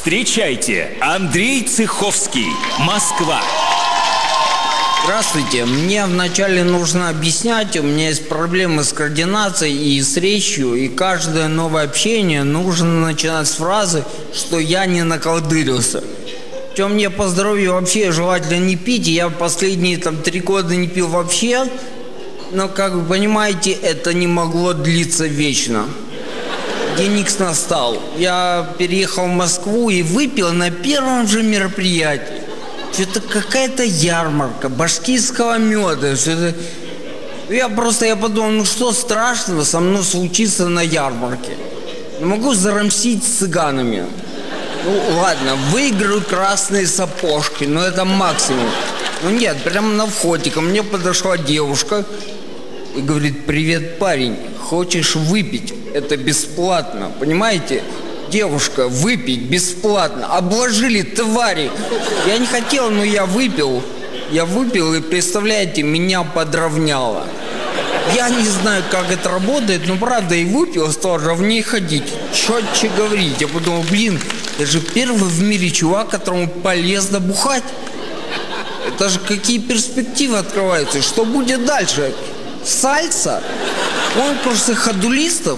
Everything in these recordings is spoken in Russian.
Встречайте, Андрей Цеховский, Москва. Здравствуйте. Мне вначале нужно объяснять, у меня есть проблемы с координацией и с речью, и каждое новое общение нужно начинать с фразы, что я не наколдырился. Причем мне по здоровью вообще желательно не пить, и я последние 3 года не пил вообще, но, как вы понимаете, это не могло длиться вечно. День Икс настал. Я переехал в Москву и выпил на первом же мероприятии. Что-то какая-то ярмарка башкирского меда. Я подумал, ну что страшного со мной случится на ярмарке? Не могу зарамсить с цыганами. Ну ладно, выиграю красные сапожки, но это максимум. Ну нет, прямо на входе ко мне подошла девушка и говорит: привет, парень, хочешь выпить? Это бесплатно, понимаете? Девушка, выпить бесплатно. Обложили, твари. Я не хотел, но я выпил. Я выпил, и, представляете, меня подровняло. Я не знаю, как это работает, но правда, и выпил, стал ровнее ходить. Четче говорить. Я подумал, я же первый в мире чувак, которому полезно бухать. Это же какие перспективы открываются. Что будет дальше? Сальса? Конкурсы ходулистов?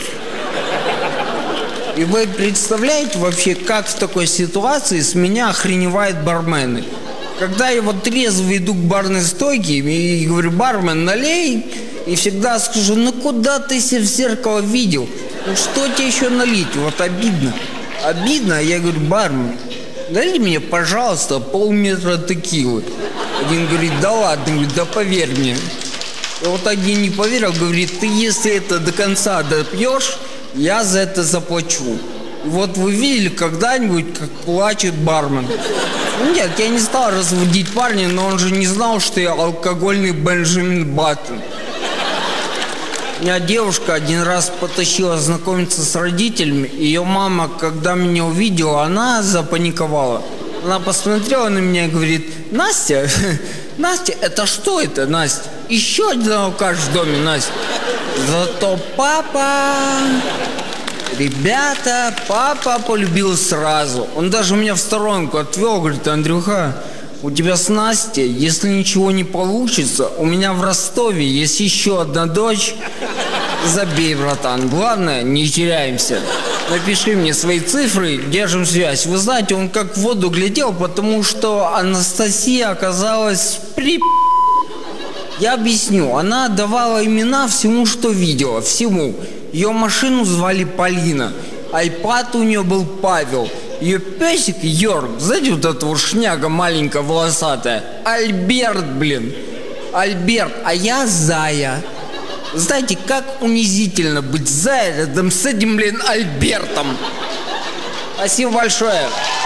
И вы представляете вообще, как в такой ситуации с меня охреневают бармены? Когда я трезвый иду к барной стойке и говорю: бармен, налей, и всегда скажу: ну куда ты себя в зеркало видел? Ну что тебе еще налить? Обидно. Обидно, я говорю: бармен, налей мне, пожалуйста, полметра текилы. Один говорит: да ладно, говорит, да поверь мне. И один не поверил, говорит: ты если это до конца допьешь, я за это заплачу. И вы видели когда-нибудь, как плачет бармен? Нет, я не стал разводить парня, но он же не знал, что я алкогольный Бенджамин Баттон. Меня девушка один раз потащила знакомиться с родителями. Ее мама, когда меня увидела, она запаниковала. Она посмотрела на меня и говорит: Настя, Настя, это что это, Настя? Еще один алкаш в доме, Настя. Зато ребята, папа полюбил сразу. Он даже меня в сторонку отвел, говорит: Андрюха, у тебя с Настей, если ничего не получится, у меня в Ростове есть еще одна дочь. Забей, братан, главное, не теряемся. Напиши мне свои цифры, держим связь. Вы знаете, он как в воду глядел, потому что Анастасия оказалась Я объясню. Она давала имена всему, что видела, всему. Ее машину звали Полина, айпад у нее был Павел. Ее песик Йорк, знаете, эта шняга маленькая, волосатая, Альберт, Альберт, а я Зая. Знаете, как унизительно быть Зая рядом с этим, Альбертом. Спасибо большое.